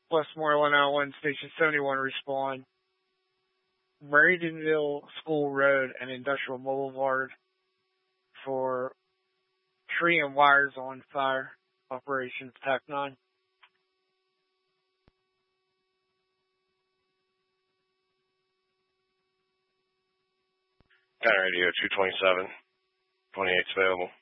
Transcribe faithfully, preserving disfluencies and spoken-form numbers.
Westmoreland Island, Station seventy-one, respond. Maidenville School Road and Industrial Boulevard for tree and wires on fire. Operations Tac nine. Got radio two twenty-seven. twenty-eight's available.